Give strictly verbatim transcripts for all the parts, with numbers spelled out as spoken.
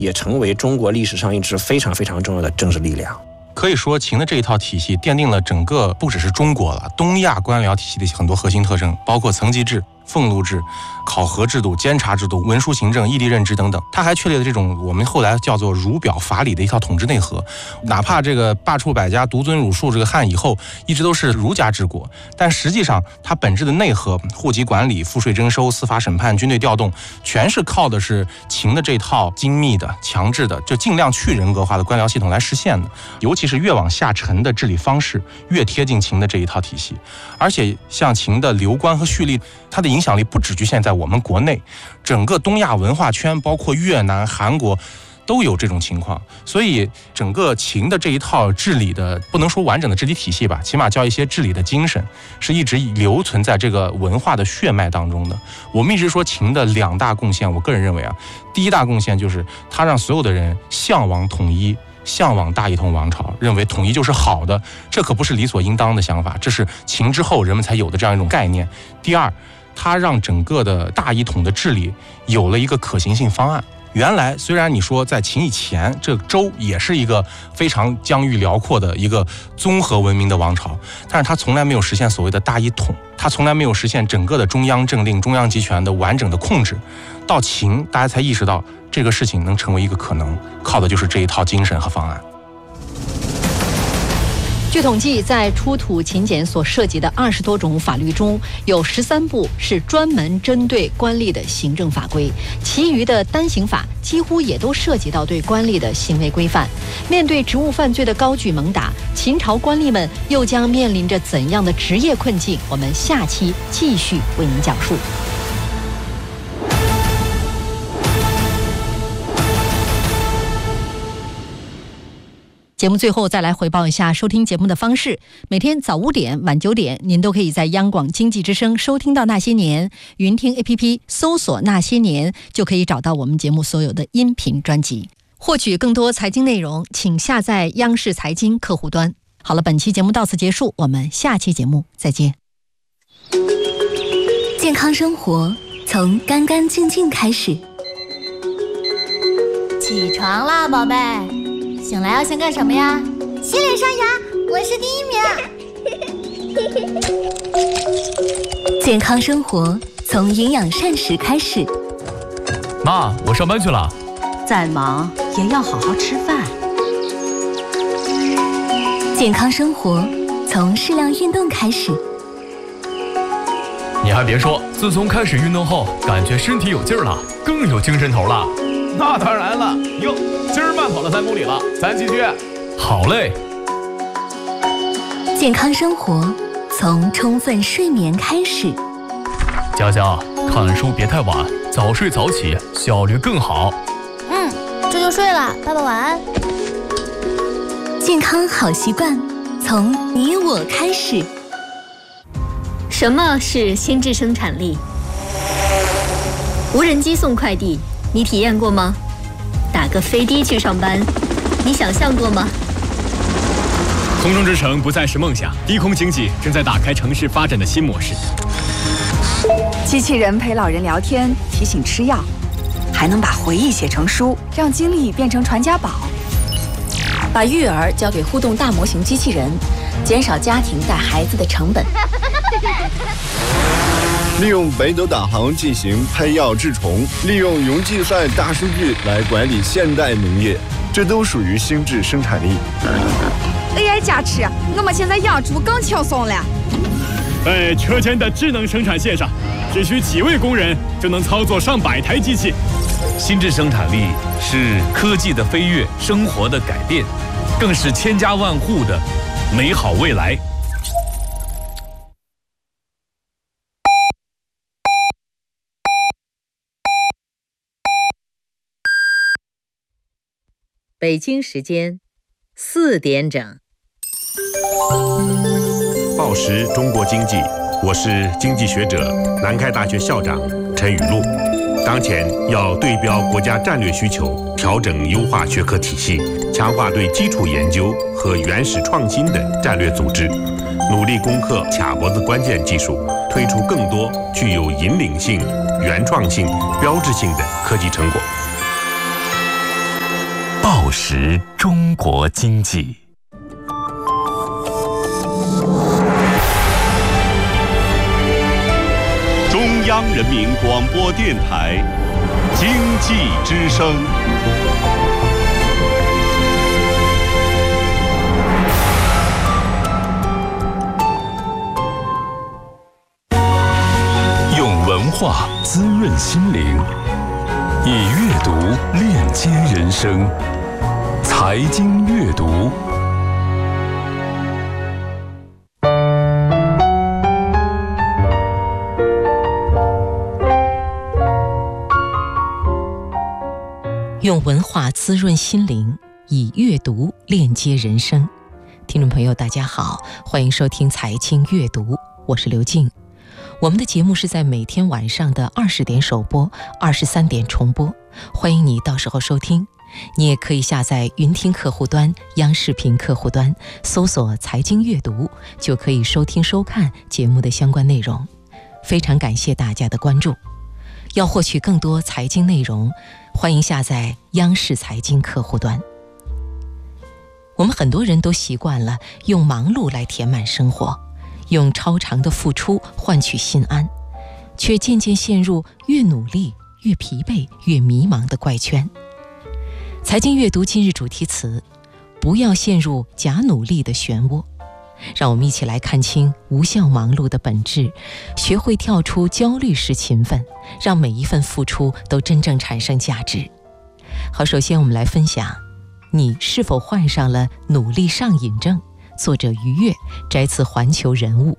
也成为中国历史上一支非常非常重要的政治力量。 可以说，秦的这一套体系奠定了整个不只是中国了，东亚官僚体系的很多核心特征，包括层级制、俸禄制、考核制度、监察制度、文书行政、异地任职等等。它还确立了这种我们后来叫做儒表法理的一套统治内核。哪怕这个罢黜百家、独尊儒术，这个汉以后一直都是儒家治国，但实际上它本质的内核，户籍管理、赋税征收、司法审判、军队调动，全是靠的是秦的这套精密的、强制的，就尽量去人格化的官僚系统来实现的。尤其是越往下沉的治理方式，越贴近秦的这一套体系。而且像秦的流官和蓄力，它的影响力不只局限在我们国内，整个东亚文化圈，包括越南、韩国都有这种情况。所以整个秦的这一套治理的，不能说完整的治理体系吧，起码叫一些治理的精神，是一直留存在这个文化的血脉当中的。我们一直说秦的两大贡献，我个人认为啊，第一大贡献就是它让所有的人向往统一，向往大一统王朝，认为统一就是好的，这可不是理所应当的想法，这是秦之后人们才有的这样一种概念。第二，它让整个的大一统的治理有了一个可行性方案。原来虽然你说在秦以前，这个周也是一个非常疆域辽阔的一个综合文明的王朝，但是它从来没有实现所谓的大一统，它从来没有实现整个的中央政令、中央集权的完整的控制。到秦，大家才意识到这个事情能成为一个可能，靠的就是这一套精神和方案。 据统计，在出土秦简所涉及的二十多种法律中，有十三部是专门针对官吏的行政法规，其余的单行法几乎也都涉及到对官吏的行为规范。面对职务犯罪的高举猛打，秦朝官吏们又将面临着怎样的职业困境？我们下期继续为您讲述。节目最后再来回报一下收听节目的方式。每天早五点、晚九点，您都可以在央广经济之声收听到《那些年》，云听 A P P 搜索《那些年》就可以找到我们节目所有的音频专辑。获取更多财经内容，请下载央视财经客户端。好了，本期节目到此结束，我们下期节目再见。 健康生活从干干净净开始。 起床啦，宝贝。醒来要先干什么呀？ 洗脸刷牙，我是第一名。健康生活从营养膳食开始。 妈，我上班去了。 再忙也要好好吃饭。 健康生活从适量运动开始。 你还别说，自从开始运动后，感觉身体有劲儿了，更有精神头了。 那当然了，哟，今儿慢跑了三公里了，咱继续。 好嘞。 健康生活从充分睡眠开始。 佳佳，看书别太晚，早睡早起，效率更好。 嗯，这就睡了，爸爸晚安。 健康好习惯从你我开始。 什么是心智生产力？无人机送快递，你体验过吗？打个飞的去上班，你想象过吗？ 空中之城不再是梦想，低空经济正在打开城市发展的新模式。 机器人陪老人聊天，提醒吃药，还能把回忆写成书，让经历变成传家宝。 把育儿交给互动大模型机器人，减少家庭带孩子的成本。 利用北斗导航进行配药治虫，利用云计算大数据来管理现代农业，这都属于心智生产力。 A I 加持，我们现在养猪更轻松了。 在车间的智能生产线上，只需几位工人就能操作上百台机器。 心智生产力是科技的飞跃，生活的改变，更是千家万户的美好未来。 北京时间四点整。 报时中国经济，我是经济学者、南开大学校长陈雨露。当前要对标国家战略需求，调整优化学科体系，强化对基础研究和原始创新的战略组织，努力攻克卡脖子关键技术，推出更多具有引领性、原创性、标志性的科技成果。 报时中国经济。 中央人民广播电台经济之声。 用文化滋润心灵，以阅读链接人生。财经阅读。 用文化滋润心灵，以阅读链接人生。听众朋友大家好，欢迎收听财经阅读，我是刘静。我们的节目是在每天晚上的二十点首播，二十三点重播，欢迎你到时候收听。你也可以下载云听客户端、央视频客户端，搜索财经阅读，就可以收听收看节目的相关内容。非常感谢大家的关注。要获取更多财经内容，欢迎下载央视财经客户端。我们很多人都习惯了用忙碌来填满生活，用超长的付出换取心安，却渐渐陷入越努力越疲惫越迷茫的怪圈。财经阅读今日主题词：不要陷入假努力的漩涡。让我们一起来看清无效忙碌的本质，学会跳出焦虑式勤奋，让每一份付出都真正产生价值。好，首先我们来分享：你是否患上了努力上瘾症？作者于越，摘自环球人物。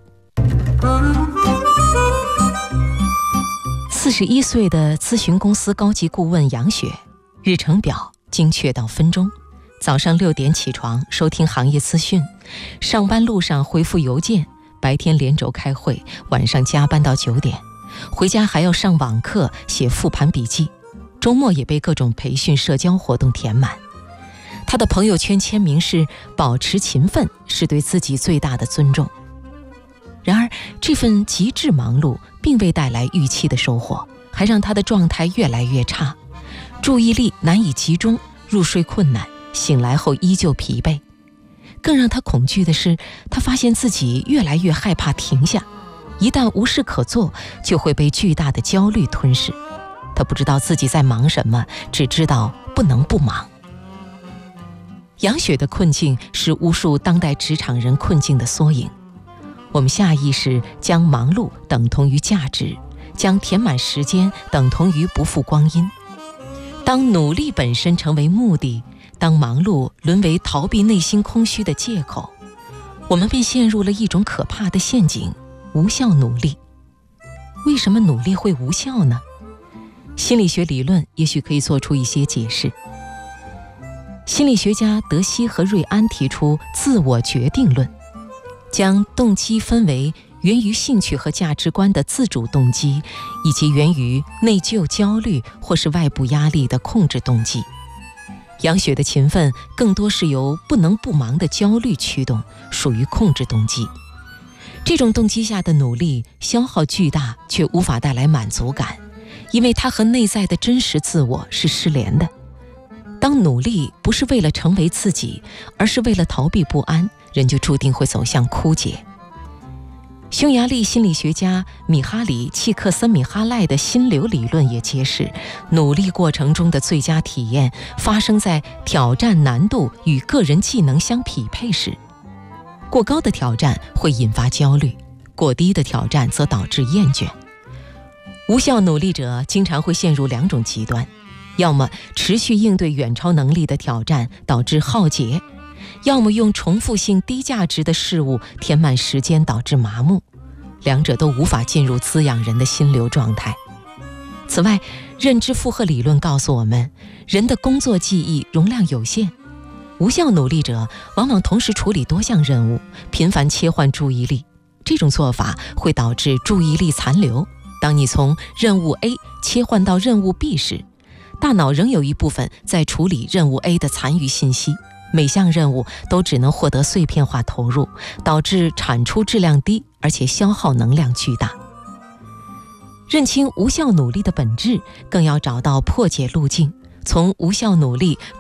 四十一岁的咨询公司高级顾问杨雪，日程表精确到分钟。早上六点起床收听行业资讯，上班路上回复邮件，白天连轴开会，晚上加班到九点，回家还要上网课写复盘笔记，周末也被各种培训社交活动填满。他的朋友圈签名是保持勤奋是对自己最大的尊重。然而这份极致忙碌并未带来预期的收获，还让他的状态越来越差，注意力难以集中，入睡困难，醒来后依旧疲惫。更让他恐惧的是，他发现自己越来越害怕停下，一旦无事可做，就会被巨大的焦虑吞噬。他不知道自己在忙什么，只知道不能不忙。杨雪的困境是无数当代职场人困境的缩影。我们下意识将忙碌等同于价值，将填满时间等同于不负光阴。当努力本身成为目的，当忙碌沦为逃避内心空虚的借口，我们便陷入了一种可怕的陷阱——无效努力。为什么努力会无效呢？心理学理论也许可以做出一些解释。心理学家德西和瑞安提出自我决定论，将动机分为源于兴趣和价值观的自主动机，以及源于内疚、焦虑或是外部压力的控制动机。杨雪的勤奋更多是由不能不忙的焦虑驱动，属于控制动机。这种动机下的努力消耗巨大，却无法带来满足感，因为它和内在的真实自我是失联的。当努力不是为了成为自己，而是为了逃避不安，人就注定会走向枯竭。匈牙利心理学家米哈里·契克森米哈赖的心流理论也揭示，努力过程中的最佳体验发生在挑战难度与个人技能相匹配时。过高的挑战会引发焦虑，过低的挑战则导致厌倦。无效努力者经常会陷入两种极端，要么持续应对远超能力的挑战，导致耗竭，要么用重复性低价值的事物填满时间，导致麻木。两者都无法进入滋养人的心流状态。此外，认知负荷理论告诉我们，人的工作记忆容量有限，无效努力者往往同时处理多项任务，频繁切换注意力。这种做法会导致注意力残留。当你从任务 A 切换到任务 B 时，大脑仍有一部分在处理任务 A 的残余信息，每项任务都只能获得碎片化投入，导致产出质量低，而且消耗能量巨大。认清无效努力的本质，更要找到破解路径，从无效努力